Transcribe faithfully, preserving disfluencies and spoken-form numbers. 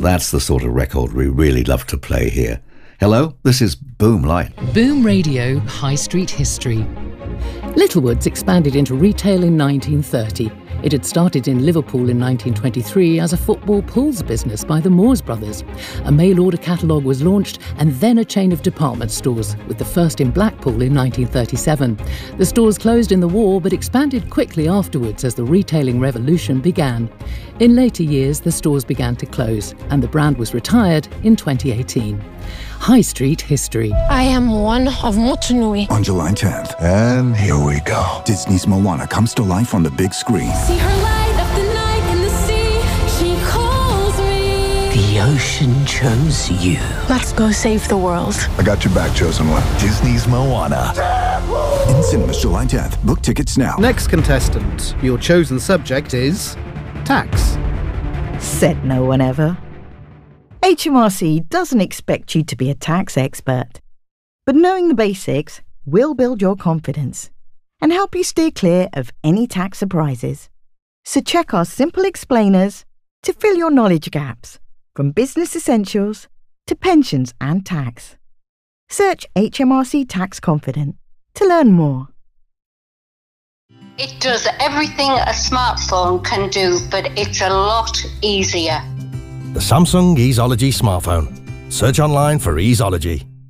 that's the sort of record we really love to play here. Hello, this is Boom Light. Boom Radio High Street History. Littlewoods expanded into retail in nineteen thirty. It had started in Liverpool in nineteen twenty-three as a football pools business by the Moores brothers. A mail-order catalogue was launched and then a chain of department stores, with the first in Blackpool in nineteen thirty-seven. The stores closed in the war but expanded quickly afterwards as the retailing revolution began. In later years, the stores began to close and the brand was retired in twenty eighteen. High Street History. I am one of Motunui. On July tenth. And here we go. Disney's Moana comes to life on the big screen. See her light up the night in the sea. She calls me. The ocean chose you. Let's go save the world. I got your back, chosen one. Disney's Moana. In cinemas July tenth. Book tickets now. Next contestant. Your chosen subject is tax. Said no one ever. H M R C doesn't expect you to be a tax expert, but knowing the basics will build your confidence and help you steer clear of any tax surprises. So check our simple explainers to fill your knowledge gaps, from business essentials to pensions and tax. Search H M R C Tax Confident to learn more. It does everything a smartphone can do, but it's a lot easier. The Samsung Easeology smartphone. Search online for Easeology.